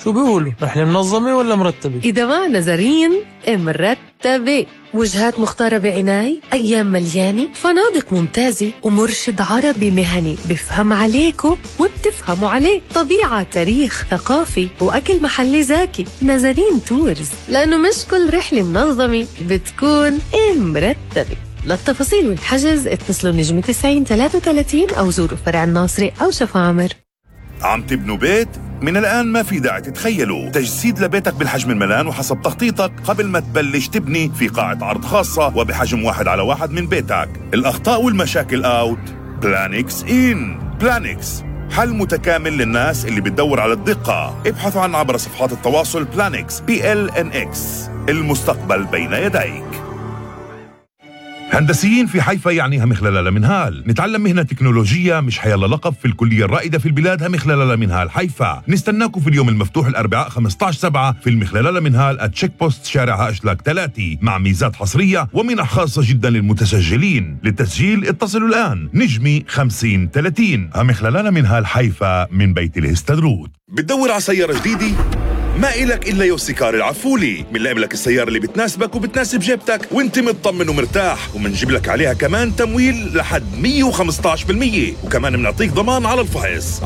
شو بيقولوا؟ رحلة منظمة ولا مرتبة؟ إذا ما نظرين مرتبة، وجهات مختارة بعناية، أيام مليانة، فنادق ممتازة، ومرشد عربي مهني بفهم عليكم وبتفهموا عليه، طبيعة، تاريخ، ثقافي، وأكل محلي زاكي. نظرين تورز، لأنه مش كل رحلة منظمة بتكون مرتبة. للتفاصيل والحجز اتصلوا نجم 9033 أو زوروا فرع الناصري أو شفا عمر. عم تبنوا بيت؟ من الآن ما في داعي تتخيلوا تجسيد لبيتك بالحجم الملان وحسب تخطيطك قبل ما تبلش تبني في قاعة عرض خاصة وبحجم 1:1 من بيتك. الأخطاء والمشاكل أوت، بلانكس إن. بلانكس حل متكامل للناس اللي بتدور على الدقة. ابحثوا عنه عبر صفحات التواصل بلانكس PLNX. المستقبل بين يديك. هندسيين في حيفا يعني همخلال لمنهال. نتعلم مهنة تكنولوجية مش حيلا لقب في الكلية الرائدة في البلاد همخلال لمنهال حيفا. نستناكم في اليوم المفتوح الأربعاء 15/7 في المخلال لمنهال @تشيك بوست شارع أشلاك 3 مع ميزات حصرية ومنح خاصة جدا للمتسجلين. للتسجيل اتصلوا الآن نجمي 5030 همخلال لمنهال حيفا من بيت الهستدرود. بتدور على سيارة جديدة؟ ما إلك إلا يوسيكار العفولي. منلاقي لك السيارة اللي بتناسبك وبتناسب جيبتك وانت مطمن ومرتاح، ومنجيب لك عليها كمان تمويل لحد 115%، وكمان منعطيك ضمان على الفحص.